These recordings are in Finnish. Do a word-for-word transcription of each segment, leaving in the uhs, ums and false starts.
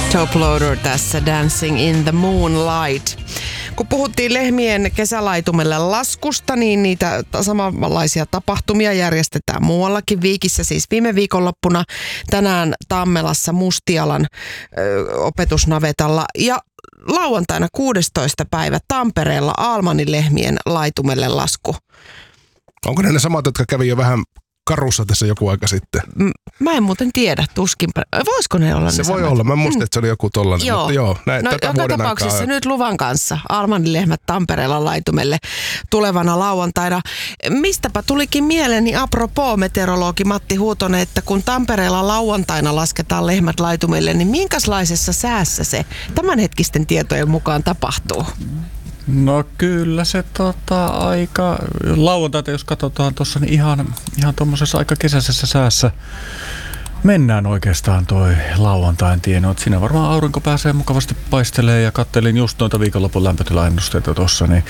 Top Loader tässä Dancing in the Moonlight. Kun puhuttiin lehmien kesälaitumelle laskusta, niin niitä samanlaisia tapahtumia järjestetään muuallakin. Viikissä siis viime viikonloppuna, tänään Tammelassa Mustialan ö, opetusnavetalla ja lauantaina kuudestoista päivä Tampereella Almanin lehmien laitumelle lasku. Onko ne ne samat, jotka kävi jo vähän karussa tässä joku aika sitten? Mä en muuten tiedä, tuskinpä. Voisiko ne olla se ne voi samat? olla, mä muistin, että se oli joku tollainen. Joo, mutta joo näin, no, tätä joka vuoden tapauksessa aikaa. nyt luvan kanssa Almanin lehmät Tampereella laitumelle tulevana lauantaina. Mistäpä tulikin mieleeni apropos meteorologi Matti Huutonen, että kun Tampereella lauantaina lasketaan lehmät laitumelle, niin minkälaisessa säässä se tämänhetkisten tietojen mukaan tapahtuu? No kyllä se tota, aika lauantaita, jos katsotaan tuossa, niin ihan, ihan tuommoisessa aika kesäisessä säässä mennään oikeastaan toi lauantain tienoot. Siinä varmaan aurinko pääsee mukavasti paistelee ja kattelin just noita viikonlopun lämpötilaennusteita tuossa, niin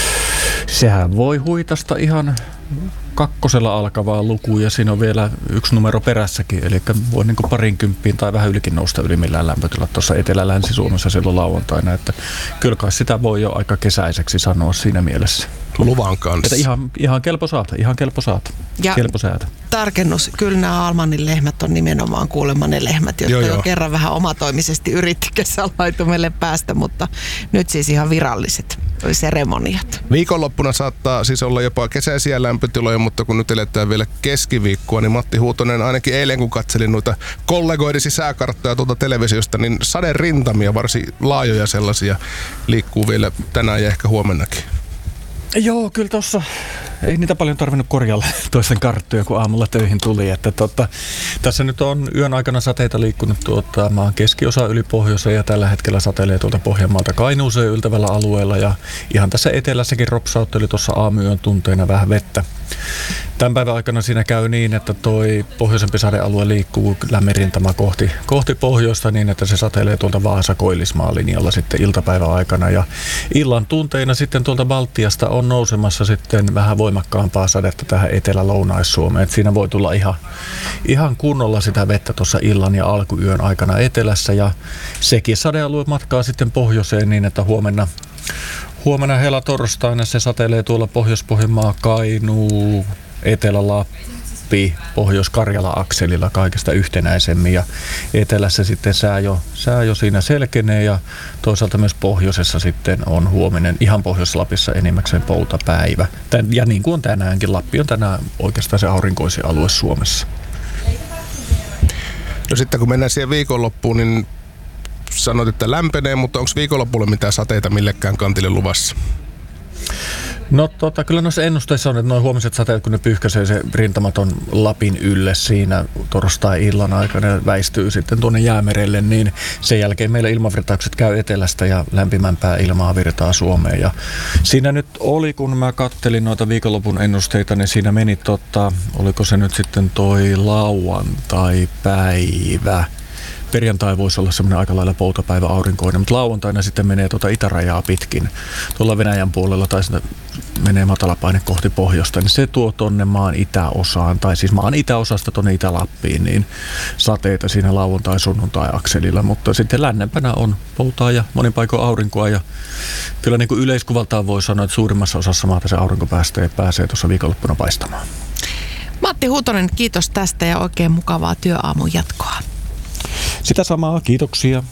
sehän voi huitasta ihan kakkosella alkavaa lukua ja siinä on vielä yksi numero perässäkin, eli voi niin kuin parinkymppiin tai vähän ylikin nousta ylimmillään lämpötilat tuossa Etelä-Länsi-Suomessa silloin lauantaina, että kyllä kai sitä voi jo aika kesäiseksi sanoa siinä mielessä. Luvan kanssa. Että ihan, ihan kelpo saata, ihan kelpo saata, ja kelpo säätä. Tarkennus, kyllä nämä Almanin lehmät on nimenomaan kuulemma ne lehmät, jotka joo, jo joo. kerran vähän omatoimisesti yritti kesälaitumelle päästä, mutta nyt siis ihan viralliset seremoniat. Viikonloppuna saattaa siis olla jopa kesäisiä lämpötiloja, mutta kun nyt eletään vielä keskiviikkoa, niin Matti Huutonen ainakin eilen kun katselin noita kollegoidesi sääkarttoja tuolta televisiosta, niin saderintamia, varsin laajoja sellaisia, liikkuu vielä tänään ja ehkä huomennakin. Joo, kyllä tuossa ei niitä paljon tarvinnut korjalla toisten karttoja, kun aamulla töihin tuli. Että tota, tässä nyt on yön aikana sateita liikkunut tuota, maan keskiosa yli pohjoiseen ja tällä hetkellä satelee tuolta Pohjanmaalta Kainuuseen yltävällä alueella. Ja ihan tässä etelässäkin ropsautteli tuossa aamuyön tunteina vähän vettä. Tämän päivän aikana siinä käy niin, että toi pohjoisempi sadealue liikkuu lämmin rintama kohti, kohti pohjoista niin, että se satelee tuolta Vaasa-Koillismaan linjalla sitten iltapäivän aikana. Ja illan tunteina sitten tuolta Baltiasta on nousemassa sitten vähän voimakkaampaa sadetta tähän Etelä-Lounais-Suomeen. Et siinä voi tulla ihan, ihan kunnolla sitä vettä tuossa illan ja alkuyön aikana etelässä. Ja sekin sadealue matkaa sitten pohjoiseen niin, että huomenna Huomenna helatorstaina se satelee tuolla Pohjois-Pohjanmaa, Kainuu, Etelä-Lappi, Pohjois-Karjala-akselilla kaikista yhtenäisemmin ja etelässä sitten sää jo, sää jo siinä selkenee ja toisaalta myös pohjoisessa sitten on huominen ihan Pohjois-Lapissa enimmäkseen poutapäivä. Tän, ja niin kuin on tänäänkin, Lappi on tänään oikeastaan se aurinkoisin alue Suomessa. No sitten kun mennään siihen viikonloppuun, niin sanoit, että lämpenee, mutta onko viikonlopulla mitään sateita millekään kantille luvassa? No tota, kyllä noissa ennusteissa on, että noin huomiset sateet, kun ne pyyhkäisee se rintamaton Lapin ylle siinä torstai-illan aikana ja väistyy sitten tuonne Jäämerelle, niin sen jälkeen meillä ilmavirtaukset käy etelästä ja lämpimämpää ilmaa virtaa Suomeen. Ja siinä nyt oli, kun mä kattelin noita viikonlopun ennusteita, niin siinä meni, tota, oliko se nyt sitten toi lauantai-päivä. Perjantai voisi olla semmoinen aika lailla poutapäivä aurinkoinen, mutta lauantaina sitten menee tuota itärajaa pitkin. Tuolla Venäjän puolella tai sitä menee matalapaine kohti pohjoista, niin se tuo tonne maan itäosaan, tai siis maan itäosasta tonne Itä-Lappiin, niin sateita siinä lauantai-sunnuntai-akselilla, mutta sitten lännempänä on poutaa ja monin paikoin aurinkoa, ja kyllä niin kuin yleiskuvaltaan voi sanoa, että suurimmassa osassa maata se aurinko pääsee, pääsee tuossa viikonloppuna paistamaan. Matti Huutonen, kiitos tästä ja oikein mukavaa työaamun jatkoa. Sitä samaa, kiitoksia.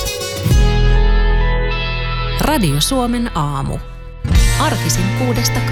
Radio Suomen aamu. Arkisin kuudesta